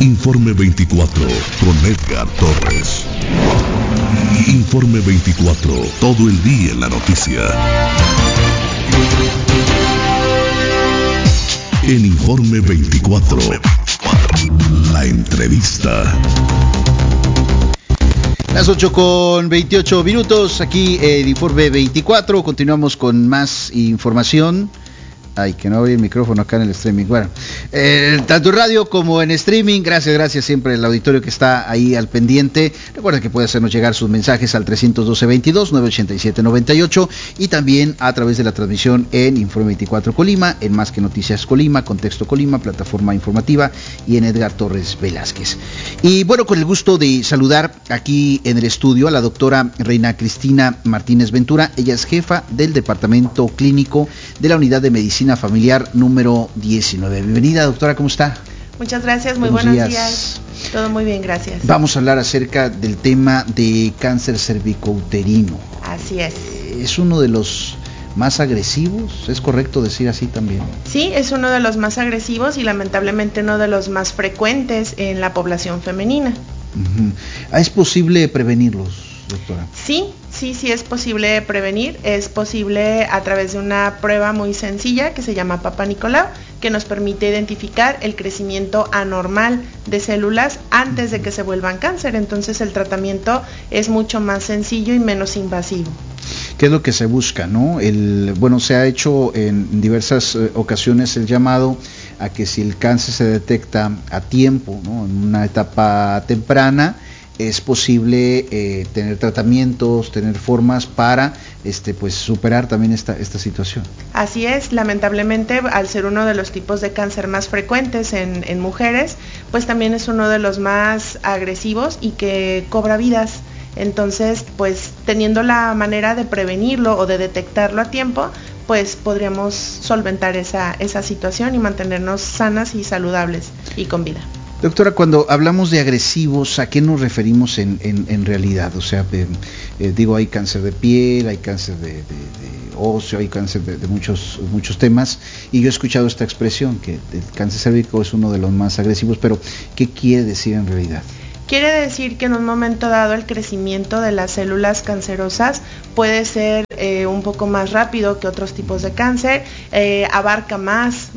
Informe 24 con Edgar Torres. Informe 24, todo el día en la noticia. En Informe 24, la entrevista. Las 8:28, aquí en Informe 24, continuamos con más información. Ay, que no abrí el micrófono acá en el streaming. Bueno, tanto en radio como en streaming, gracias siempre al auditorio que está ahí al pendiente. Recuerden que puede hacernos llegar sus mensajes al 312-22-987-98 y también a través de la transmisión en Informe 24 Colima, en Más que Noticias Colima, Contexto Colima, plataforma informativa y en Edgar Torres Velázquez. Y bueno, con el gusto de saludar aquí en el estudio a la doctora Reina Cristina Martínez Ventura. Ella es jefa del Departamento Clínico de la Unidad de Medicina Familiar número 19. Bienvenida, doctora, ¿cómo está? Muchas gracias, muy buenos días. Todo muy bien, gracias. Vamos a hablar acerca del tema de cáncer cervicouterino. Así es. Es uno de los más agresivos, ¿es correcto decir así también? Sí, es uno de los más agresivos y lamentablemente uno de los más frecuentes en la población femenina. ¿Es posible prevenirlos, doctora? Sí es posible prevenir. Es posible a través de una prueba muy sencilla que se llama Papa Nicolau, que nos permite identificar el crecimiento anormal de células antes de que se vuelvan cáncer. Entonces el tratamiento es mucho más sencillo y menos invasivo. ¿Qué es lo que se busca, no? Bueno, se ha hecho en diversas ocasiones el llamado a que si el cáncer se detecta a tiempo, ¿no?, en una etapa temprana, es posible tener tratamientos, tener formas para pues superar también esta situación. Así es, lamentablemente al ser uno de los tipos de cáncer más frecuentes en mujeres, pues también es uno de los más agresivos y que cobra vidas. Entonces, pues teniendo la manera de prevenirlo o de detectarlo a tiempo, pues podríamos solventar esa situación y mantenernos sanas y saludables y con vida. Doctora, cuando hablamos de agresivos, ¿a qué nos referimos en realidad? O sea, hay cáncer de piel, hay cáncer de óseo, hay cáncer de muchos temas, y yo he escuchado esta expresión, que el cáncer cérvico es uno de los más agresivos, pero ¿qué quiere decir en realidad? Quiere decir que en un momento dado el crecimiento de las células cancerosas puede ser un poco más rápido que otros tipos de cáncer, abarca más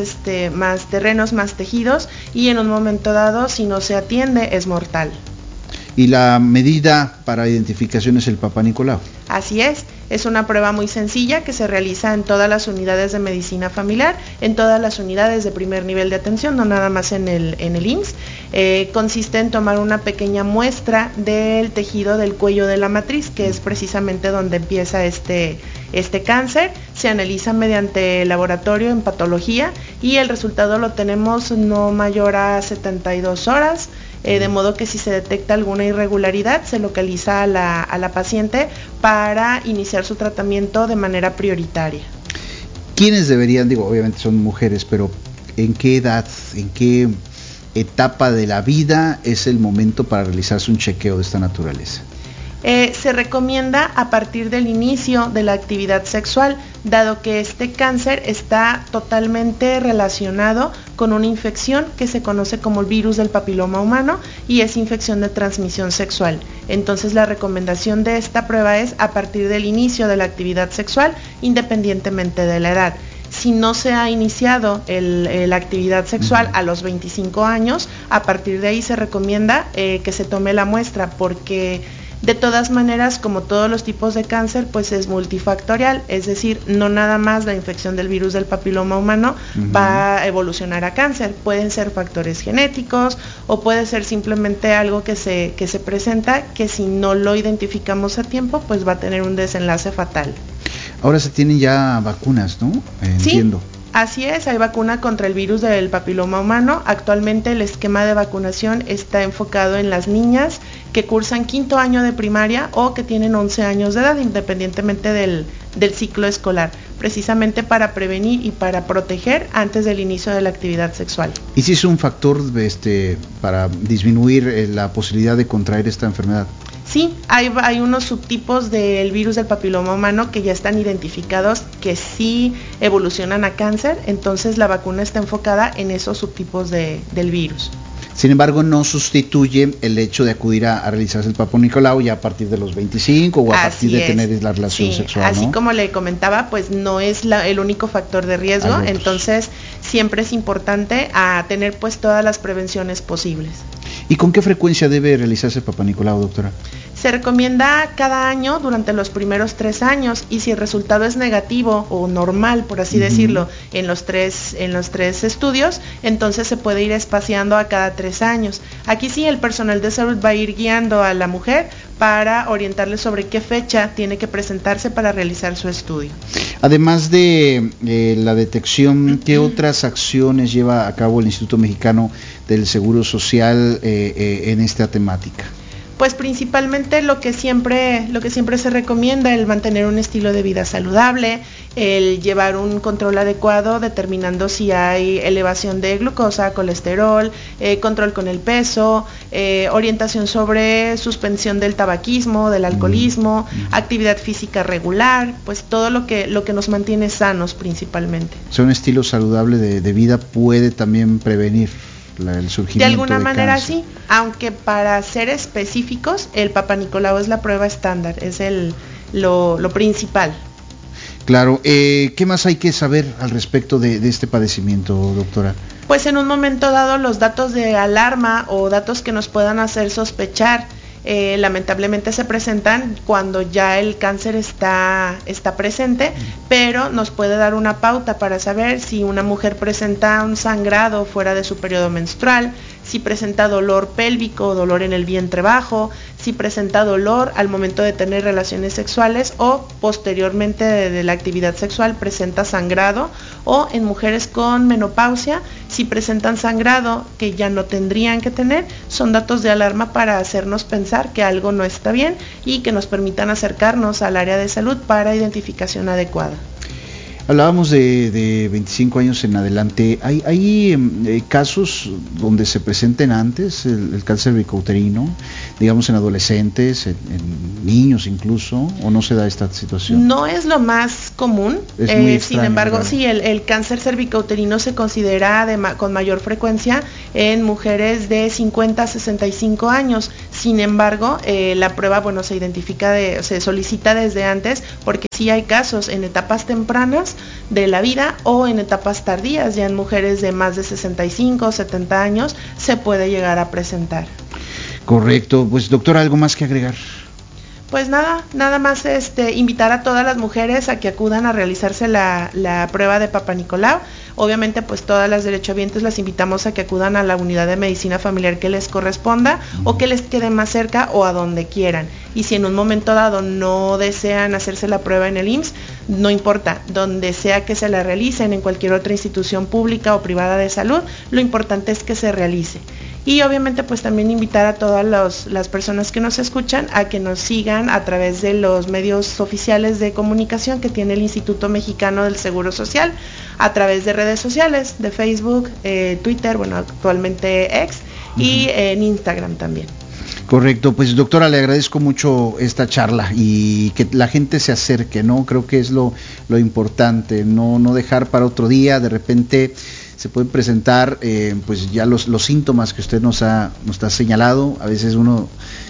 terrenos, más tejidos, y en un momento dado, si no se atiende, es mortal. ¿Y la medida para identificación es el Papa Nicolau? Así es una prueba muy sencilla que se realiza en todas las unidades de medicina familiar, en todas las unidades de primer nivel de atención, no nada más en el IMSS. Consiste en tomar una pequeña muestra del tejido del cuello de la matriz, que es precisamente donde empieza este cáncer. Se analiza mediante laboratorio en patología y el resultado lo tenemos no mayor a 72 horas. De modo que si se detecta alguna irregularidad, se localiza a la paciente para iniciar su tratamiento de manera prioritaria. ¿Quiénes deberían, obviamente son mujeres, pero en qué edad, en qué etapa de la vida es el momento para realizarse un chequeo de esta naturaleza? Se recomienda a partir del inicio de la actividad sexual, dado que este cáncer está totalmente relacionado con una infección que se conoce como el virus del papiloma humano y es infección de transmisión sexual. Entonces la recomendación de esta prueba es a partir del inicio de la actividad sexual, independientemente de la edad. Si no se ha iniciado la actividad sexual a los 25 años, a partir de ahí se recomienda que se tome la muestra, porque de todas maneras, como todos los tipos de cáncer, pues es multifactorial, es decir, no nada más la infección del virus del papiloma humano va a evolucionar a cáncer. Pueden ser factores genéticos o puede ser simplemente algo que se presenta, que si no lo identificamos a tiempo, pues va a tener un desenlace fatal. Ahora se tienen ya vacunas, ¿no? Entiendo. Sí. Así es, hay vacuna contra el virus del papiloma humano. Actualmente el esquema de vacunación está enfocado en las niñas que cursan 5º año de primaria o que tienen 11 años de edad, independientemente del ciclo escolar, precisamente para prevenir y para proteger antes del inicio de la actividad sexual. ¿Y si es un factor para disminuir la posibilidad de contraer esta enfermedad? Sí, hay unos subtipos del virus del papiloma humano que ya están identificados que sí evolucionan a cáncer, entonces la vacuna está enfocada en esos subtipos del virus. Sin embargo, no sustituye el hecho de acudir a realizarse el Papa Nicolau ya a partir de los 25 o a partir de tener la relación sexual, así ¿no? como le comentaba, pues no es el único factor de riesgo, entonces siempre es importante a tener pues todas las prevenciones posibles. ¿Y con qué frecuencia debe realizarse el Papa Nicolau, doctora? Se recomienda cada año durante los primeros 3 años, y si el resultado es negativo o normal, por así decirlo, en los tres estudios, entonces se puede ir espaciando a cada 3 años. Aquí sí el personal de salud va a ir guiando a la mujer para orientarle sobre qué fecha tiene que presentarse para realizar su estudio. Además de la detección, ¿qué otras acciones lleva a cabo el Instituto Mexicano del Seguro Social en esta temática? Pues principalmente lo que siempre se recomienda, el mantener un estilo de vida saludable, el llevar un control adecuado determinando si hay elevación de glucosa, colesterol, control con el peso, orientación sobre suspensión del tabaquismo, del alcoholismo, actividad física regular, pues todo lo que nos mantiene sanos principalmente. O sea, un estilo saludable de vida puede también prevenir el surgimiento de alguna manera cáncer. Sí, aunque para ser específicos, el Papa Nicolau es la prueba estándar, es lo principal. Claro, ¿qué más hay que saber al respecto de este padecimiento, doctora? Pues en un momento dado los datos de alarma o datos que nos puedan hacer sospechar lamentablemente se presentan cuando ya el cáncer está presente, pero nos puede dar una pauta para saber si una mujer presenta un sangrado fuera de su periodo menstrual, si presenta dolor pélvico, dolor en el vientre bajo, si presenta dolor al momento de tener relaciones sexuales o posteriormente de la actividad sexual presenta sangrado, o en mujeres con menopausia, si presentan sangrado que ya no tendrían que tener, son datos de alarma para hacernos pensar que algo no está bien y que nos permitan acercarnos al área de salud para identificación adecuada. Hablábamos de 25 años en adelante. ¿Hay casos donde se presenten antes el cáncer cervicouterino, digamos en adolescentes, en niños incluso, o no se da esta situación? No es lo más común, es muy extraño, sin embargo, ¿verdad? sí, el cáncer cervicouterino se considera con mayor frecuencia en mujeres de 50 a 65 años. Sin embargo, la prueba, se solicita desde antes, porque sí hay casos en etapas tempranas de la vida o en etapas tardías, ya en mujeres de más de 65 o 70 años se puede llegar a presentar. Correcto, pues doctora, ¿algo más que agregar? Pues nada más invitar a todas las mujeres a que acudan a realizarse la prueba de Papa Nicolau. Obviamente pues todas las derechohabientes las invitamos a que acudan a la unidad de medicina familiar que les corresponda o que les quede más cerca o a donde quieran. Y si en un momento dado no desean hacerse la prueba en el IMSS, no importa, donde sea que se la realicen, en cualquier otra institución pública o privada de salud, lo importante es que se realice. Y obviamente pues también invitar a todas las personas que nos escuchan a que nos sigan a través de los medios oficiales de comunicación que tiene el Instituto Mexicano del Seguro Social, a través de redes sociales, de Facebook, Twitter, actualmente X, y en Instagram también. Correcto, pues doctora, le agradezco mucho esta charla y que la gente se acerque, ¿no? Creo que es lo importante, no dejar para otro día. De repente se pueden presentar pues ya los síntomas que usted nos ha señalado. A veces uno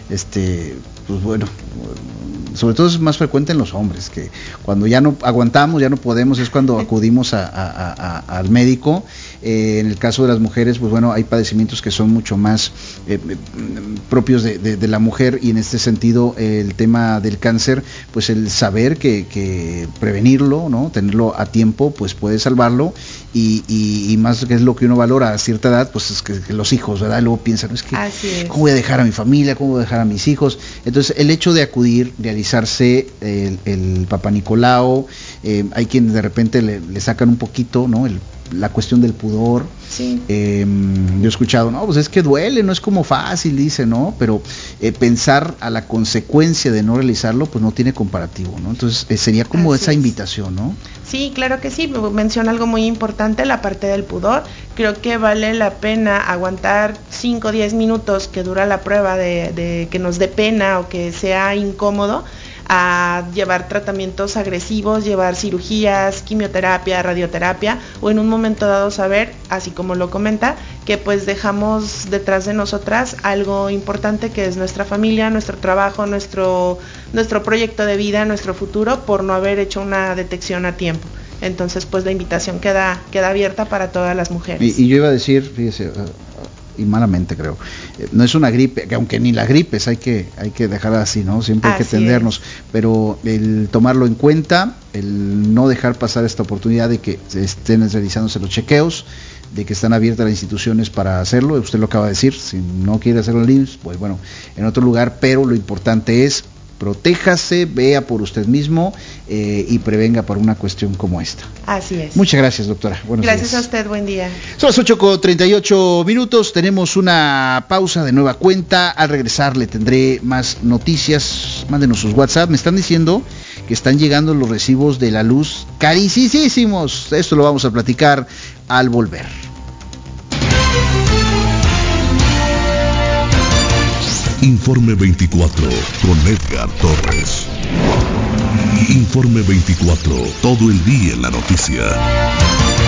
pues bueno, sobre todo es más frecuente en los hombres, que cuando ya no aguantamos, ya no podemos, es cuando acudimos al médico. En el caso de las mujeres, pues bueno, hay padecimientos que son mucho más propios de la mujer, y en este sentido el tema del cáncer, pues el saber que prevenirlo, ¿no? Tenerlo a tiempo, pues puede salvarlo, y más que es lo que uno valora a cierta edad, pues es que los hijos, ¿verdad? Luego piensan, es que ¿cómo voy a dejar a mi familia? ¿Cómo voy a dejar a mis hijos? Entonces el hecho de acudir, realizarse el Papa Nicolau, hay quien de repente le sacan un poquito, ¿no? La cuestión del pudor. Sí. Yo he escuchado, no, pues es que duele, no es como fácil, dice, ¿no? Pero pensar a la consecuencia de no realizarlo, pues no tiene comparativo, ¿no? Entonces sería como esa invitación, ¿no? Sí, claro que sí, menciona algo muy importante, la parte del pudor. Creo que vale la pena aguantar 5 o 10 minutos que dura la prueba de que nos dé pena o que sea incómodo, a llevar tratamientos agresivos, llevar cirugías, quimioterapia, radioterapia, o en un momento dado saber, así como lo comenta, que pues dejamos detrás de nosotras algo importante, que es nuestra familia, nuestro trabajo, nuestro proyecto de vida, nuestro futuro, por no haber hecho una detección a tiempo. Entonces pues la invitación queda abierta para todas las mujeres. Y yo iba a decir, fíjese, y malamente creo, no es una gripe, que aunque ni la gripes hay que dejarla así, ¿no? Siempre hay que atendernos, pero el tomarlo en cuenta, el no dejar pasar esta oportunidad de que estén realizándose los chequeos, de que están abiertas las instituciones para hacerlo, usted lo acaba de decir, si no quiere hacerlo en IMSS, pues bueno, en otro lugar, pero lo importante es protéjase, vea por usted mismo y prevenga por una cuestión como esta. Así es. Muchas gracias, doctora. Buenos gracias días. a usted, buen día. Son las 8:38, tenemos una pausa de nueva cuenta. Al regresar le tendré más noticias. Mándenos sus WhatsApp. Me están diciendo que están llegando los recibos de la luz carísimos. Esto lo vamos a platicar al volver. Informe 24 con Edgar Torres. Informe 24, todo el día en la noticia.